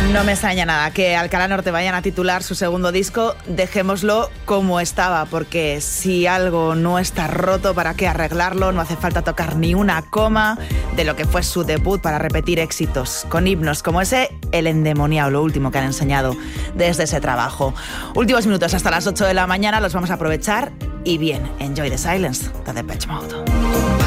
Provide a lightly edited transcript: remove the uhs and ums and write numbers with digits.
No me extraña nada que Alcalá Norte vayan a titular su segundo disco Dejémoslo como estaba, porque si algo no está roto, ¿para qué arreglarlo? No hace falta tocar ni una coma de lo que fue su debut para repetir éxitos con himnos como ese, El Endemoniado, lo último que han enseñado desde ese trabajo. Últimos minutos hasta las 8 de la mañana, los vamos a aprovechar y bien, enjoy the silence de Depeche Mode.